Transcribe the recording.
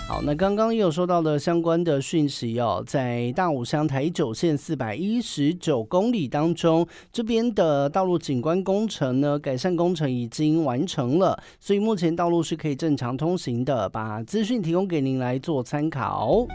好，那刚刚也有收到的相关的讯息哦，在大武乡台九线419公里当中，这边的道路景观工程呢，改善工程已经完成了，所以目前道路是可以正常通行的，把资讯提供给您来做参考。